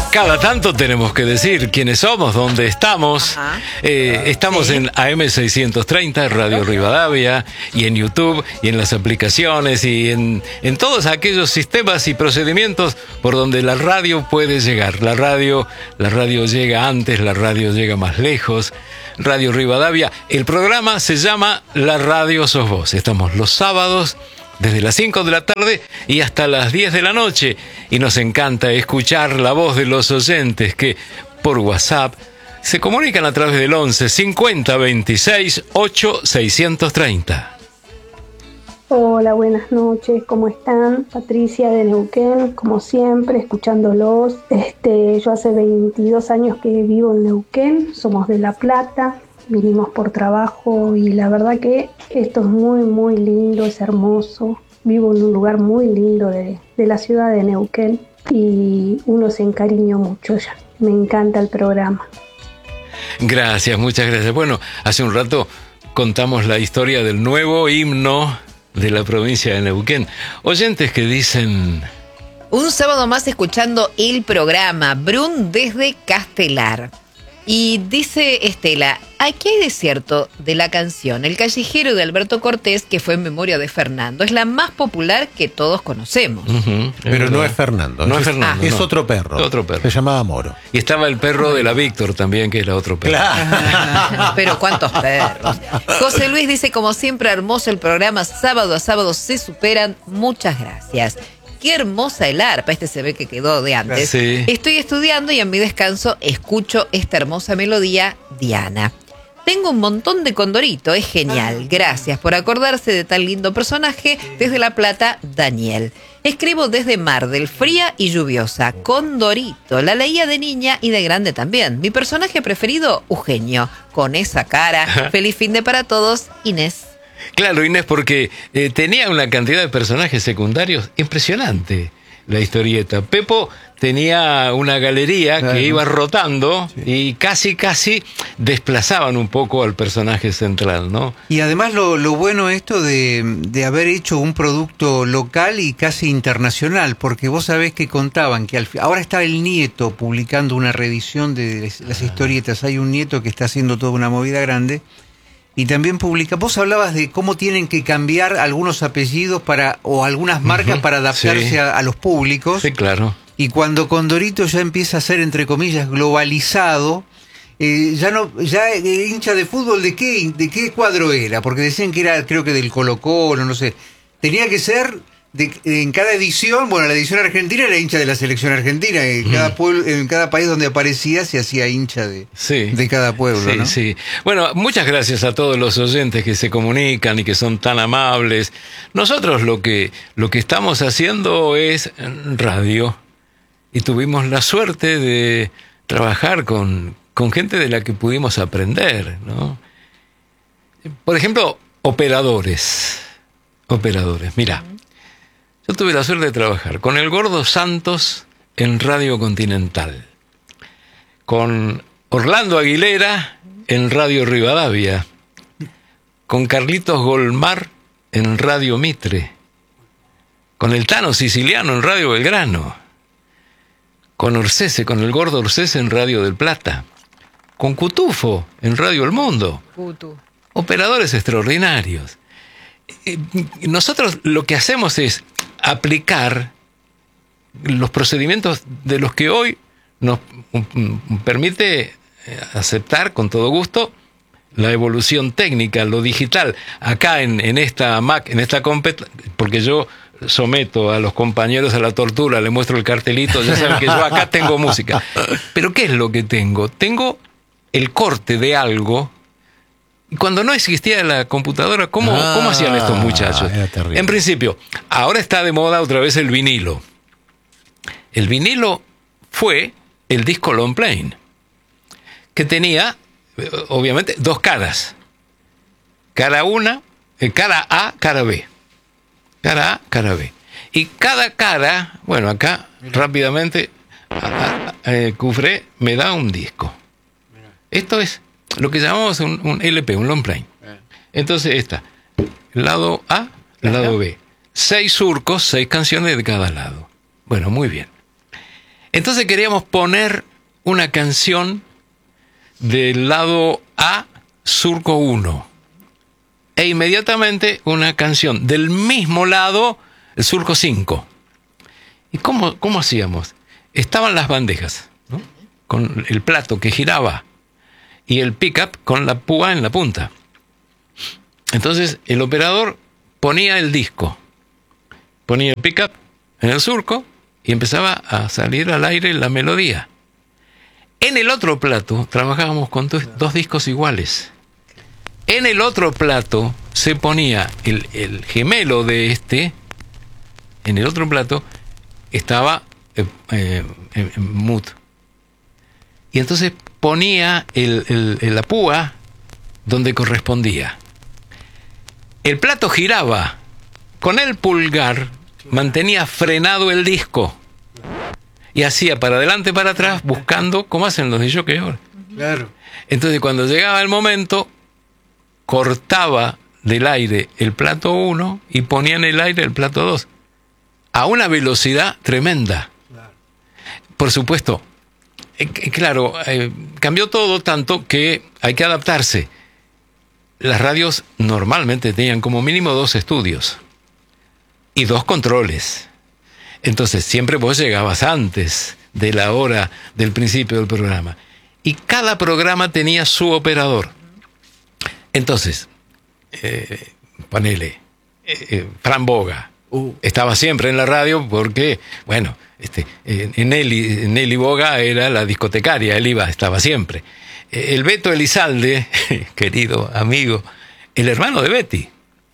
Cada tanto tenemos que decir quiénes somos, dónde estamos. Estamos en AM630, Radio Rivadavia, y en YouTube, y en las aplicaciones, y en todos aquellos sistemas y procedimientos por donde la radio puede llegar. La radio llega antes, la radio llega más lejos. Radio Rivadavia. El programa se llama La Radio Sos Vos. Estamos los sábados desde las 5 de la tarde y hasta las 10 de la noche. Y nos encanta escuchar la voz de los oyentes que por WhatsApp se comunican a través del 11 50 26 8 630. Hola, buenas noches, ¿cómo están? Patricia de Neuquén, como siempre, escuchándolos. Yo hace 22 años que vivo en Neuquén, somos de La Plata, vinimos por trabajo y la verdad que esto es muy, muy lindo, es hermoso. Vivo en un lugar muy lindo de la ciudad de Neuquén y uno se encariñó mucho ya. Me encanta el programa. Gracias, muchas gracias. Bueno, hace un rato contamos la historia del nuevo himno de la provincia de Neuquén. Oyentes que dicen: un sábado más escuchando el programa, Brun desde Castelar. Y dice Estela, aquí hay de cierto de la canción El Callejero de Alberto Cortés, que fue en memoria de Fernando. Es la más popular que todos conocemos. Pero no es Fernando. No es Fernando. Es no. otro perro. Otro perro. Se llamaba Moro. Y estaba el perro de la Víctor también, que era otro perro. Claro. Pero cuántos perros. José Luis dice, como siempre, hermoso el programa, sábado a sábado se superan. Muchas gracias. Qué hermosa el arpa, se ve que quedó de antes. Sí. Estoy estudiando y en mi descanso escucho esta hermosa melodía, Diana. Tengo un montón de Condorito, es genial. Gracias por acordarse de tan lindo personaje. Desde La Plata, Daniel. Escribo desde Mar del Fría y lluviosa. Condorito, la leía de niña y de grande también. Mi personaje preferido, Eugenio. Con esa cara. Feliz fin de para todos, Inés. Claro, Inés, porque tenía una cantidad de personajes secundarios impresionante la historieta. Pepo tenía una galería que iba rotando y casi desplazaban un poco al personaje central, ¿no? Y además lo bueno esto de haber hecho un producto local y casi internacional, porque vos sabés que contaban que ahora está el nieto publicando una reedición de las historietas. Hay un nieto que está haciendo toda una movida grande. Y también publica, vos hablabas de cómo tienen que cambiar algunos apellidos o algunas marcas para adaptarse sí. a los públicos. Sí, claro. Y cuando Condorito ya empieza a ser, entre comillas, globalizado, ya hincha de fútbol, ¿de qué cuadro era? Porque decían que era, creo que del Colo-Colo, no sé. Tenía que ser en cada edición, bueno, la edición argentina era hincha de la selección argentina, en cada país donde aparecía se hacía hincha de cada pueblo, sí, ¿no? Sí. Bueno, muchas gracias a todos los oyentes que se comunican y que son tan amables. Nosotros lo que estamos haciendo es radio y tuvimos la suerte de trabajar con gente de la que pudimos aprender, ¿no? Por ejemplo, operadores. Mira. Yo tuve la suerte de trabajar con el Gordo Santos en Radio Continental, con Orlando Aguilera en Radio Rivadavia, con Carlitos Golmar en Radio Mitre, con el Tano Siciliano en Radio Belgrano, con Orsese, con el Gordo Orsese en Radio del Plata, con Cutufo en Radio El Mundo. Operadores extraordinarios. Nosotros lo que hacemos es aplicar los procedimientos de los que hoy nos permite aceptar con todo gusto la evolución técnica, lo digital. Acá en esta Mac, en esta porque yo someto a los compañeros a la tortura, le muestro el cartelito, ya saben que yo acá tengo música. Pero ¿qué es lo que tengo? Tengo el corte de algo. Cuando no existía la computadora, ¿cómo hacían estos muchachos? En principio, ahora está de moda otra vez el vinilo. El vinilo fue el disco long plane, que tenía, obviamente, dos caras. Cara A, cara B. Cara A, cara B. Y cada cara, bueno, acá rápidamente, Cufré me da un disco. Esto es lo que llamamos un LP, un long plane. Entonces está lado A, lado B. 6 surcos, 6 canciones de cada lado. Bueno, muy bien. Entonces queríamos poner una canción del lado A, surco 1. E inmediatamente una canción del mismo lado, el surco 5. ¿Y cómo hacíamos? Estaban las bandejas, ¿no? Con el plato que giraba y el pickup con la púa en la punta. Entonces el operador ponía el disco, ponía el pickup en el surco y empezaba a salir al aire la melodía. En el otro plato trabajábamos con dos discos iguales. En el otro plato se ponía el gemelo de este. En el otro plato estaba en mute. Y entonces ponía la púa donde correspondía. El plato giraba. Con el pulgar mantenía frenado el disco. Y hacía para adelante, para atrás, buscando como hacen los de jockey ahora. Claro. Entonces cuando llegaba el momento, cortaba del aire el plato 1 y ponía en el aire el plato 2. A una velocidad tremenda. Claro. Por supuesto, claro, cambió todo tanto que hay que adaptarse. Las radios normalmente tenían como mínimo 2 estudios y 2 controles. Entonces siempre vos llegabas antes de la hora del principio del programa. Y cada programa tenía su operador. Entonces, ponele, Fran Boga estaba siempre en la radio porque, bueno, Nelly Boga era la discotecaria, él estaba siempre. El Beto Elizalde, querido amigo, el hermano de Betty,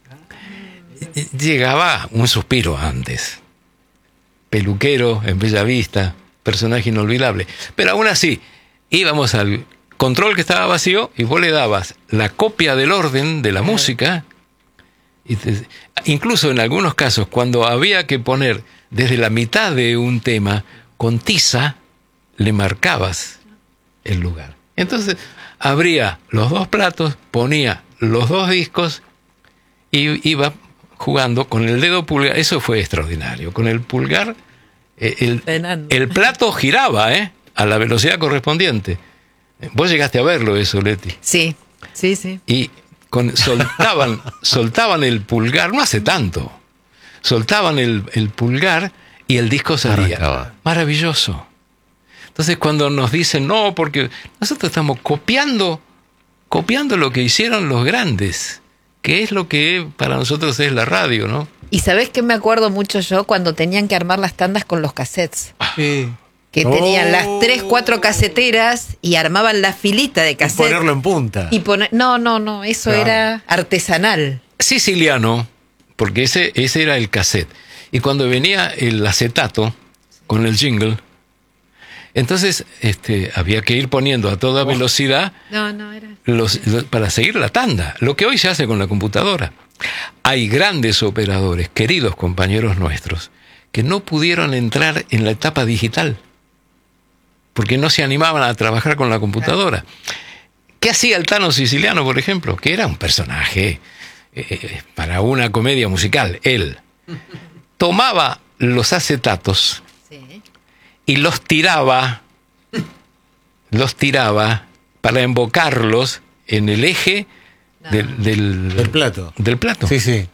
llegaba un suspiro antes. Peluquero en Bella Vista, personaje inolvidable. Pero aún así, íbamos al control que estaba vacío y vos le dabas la copia del orden de la música. Incluso en algunos casos, cuando había que poner desde la mitad de un tema, con tiza, le marcabas el lugar. Entonces, abría los 2 platos, ponía los 2 discos y iba jugando con el dedo pulgar. Eso fue extraordinario. Con el pulgar, el plato giraba, a la velocidad correspondiente. Vos llegaste a verlo eso, Leti. Sí, sí, sí. Y soltaban el pulgar, no hace tanto. Soltaban el pulgar y el disco salía. Arrancaba. Maravilloso. Entonces cuando nos dicen, no, porque nosotros estamos copiando lo que hicieron los grandes, que es lo que para nosotros es la radio, ¿no? Y ¿sabés qué me acuerdo mucho yo? Cuando tenían que armar las tandas con los cassettes. Sí. Que tenían las 3, 4 caseteras y armaban la filita de cassette. Ponerlo en punta. Y no, eso Claro. era artesanal. Siciliano, porque ese era el cassette. Y cuando venía el acetato con el jingle, entonces había que ir poniendo a toda velocidad No, era... para seguir la tanda, lo que hoy se hace con la computadora. Hay grandes operadores, queridos compañeros nuestros, que no pudieron entrar en la etapa digital, porque no se animaban a trabajar con la computadora. ¿Qué hacía el Tano Siciliano, por ejemplo? Que era un personaje para una comedia musical. Él tomaba los acetatos Sí. y los tiraba para embocarlos en el eje Del plato. del plato. Sí, sí.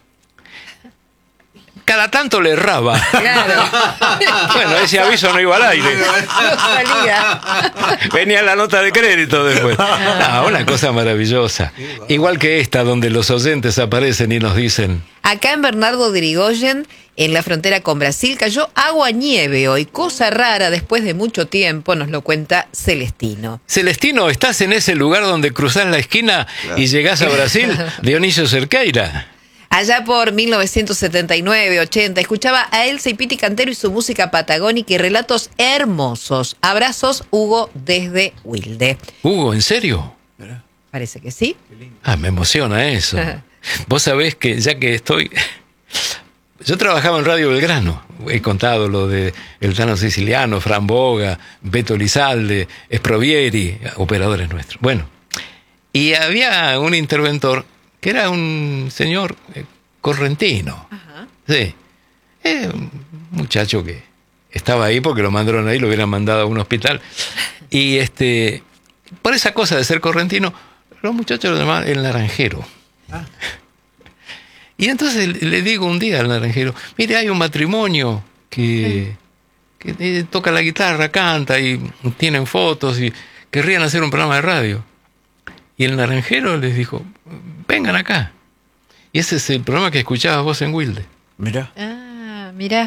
Cada tanto le erraba. Claro. Bueno, ese aviso no iba al aire. No salía. Venía la nota de crédito después. No, una cosa maravillosa. Igual que esta, donde los oyentes aparecen y nos dicen... Acá en Bernardo de Irigoyen, en la frontera con Brasil, cayó agua-nieve hoy. Cosa rara después de mucho tiempo, nos lo cuenta Celestino. Celestino, ¿estás en ese lugar donde cruzás la esquina y llegás a Brasil? Dionisio Cerqueira. Allá por 1979-80, escuchaba a Elsa y Piti Cantero y su música patagónica y relatos hermosos. Abrazos, Hugo, desde Wilde. Hugo, ¿en serio? Parece que sí. Ah, me emociona eso. Vos sabés que ya que estoy... Yo trabajaba en Radio Belgrano. He contado lo de el Tano Siciliano, Fran Boga, Beto Elizalde, Esprovieri, operadores nuestros. Bueno, y había un interventor que era un señor correntino. Ajá. Sí. Un muchacho que estaba ahí porque lo mandaron ahí, lo hubieran mandado a un hospital. Y por esa cosa de ser correntino, los muchachos lo llamaban el naranjero. Y entonces le digo un día al naranjero, mire, hay un matrimonio que toca la guitarra, canta y tienen fotos y querrían hacer un programa de radio. Y el naranjero les dijo, vengan acá. Y ese es el programa que escuchabas vos en Wilde. Mirá. Ah, mirá.